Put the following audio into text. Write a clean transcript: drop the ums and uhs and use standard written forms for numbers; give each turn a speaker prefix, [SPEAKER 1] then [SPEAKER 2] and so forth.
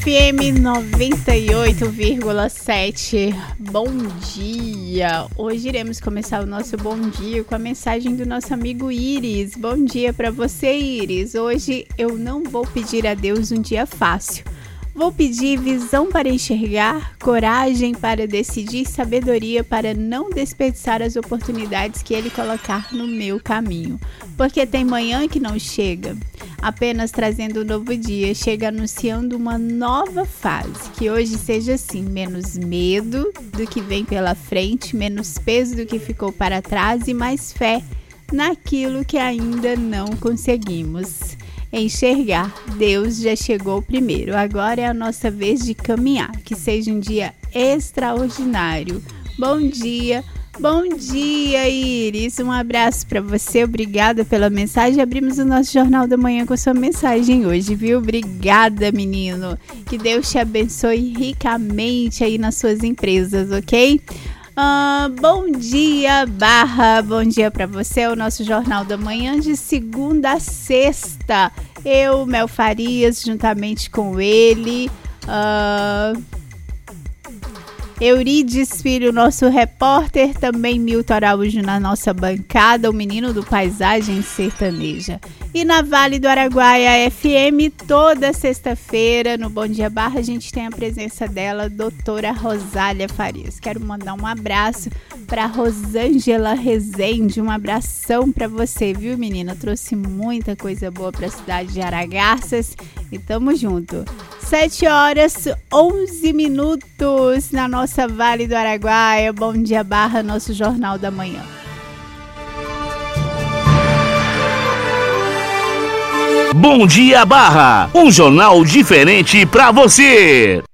[SPEAKER 1] FM 98,7. Bom dia! Hoje iremos começar o nosso bom dia com a mensagem do nosso amigo Iris. Bom dia para você, Iris. Hoje eu não vou pedir a Deus um dia fácil. Vou pedir visão para enxergar, coragem para decidir, sabedoria para não desperdiçar as oportunidades que Ele colocar no meu caminho. Porque tem manhã que não chega, apenas trazendo um novo dia, chega anunciando uma nova fase. Que hoje seja assim, menos medo do que vem pela frente, menos peso do que ficou para trás e mais fé naquilo que ainda não conseguimos enxergar. Deus já chegou primeiro, agora é a nossa vez de caminhar. Que seja um dia extraordinário. Bom dia Iris, um abraço para você, obrigada pela mensagem. Abrimos o nosso Jornal da Manhã com sua mensagem hoje, viu? Obrigada, menino, que Deus te abençoe ricamente aí nas suas empresas, ok? Bom dia, Barra, bom dia para você, o nosso Jornal da Manhã de segunda a sexta. Eu, Mel Farias, juntamente com ele, Eurides Filho, nosso repórter, também Milton Araújo na nossa bancada, o menino do Paisagem Sertaneja. E na Vale do Araguaia FM, toda sexta-feira, no Bom Dia Barra, a gente tem a presença dela, doutora Rosália Farias. Quero mandar um abraço para Rosângela Rezende, um abração para você, viu, menina? Trouxe muita coisa boa para a cidade de Aragarças e tamo junto. 7h11 na nossa Vale do Araguaia. Bom Dia Barra, nosso Jornal da Manhã.
[SPEAKER 2] Bom Dia Barra, um jornal diferente pra você.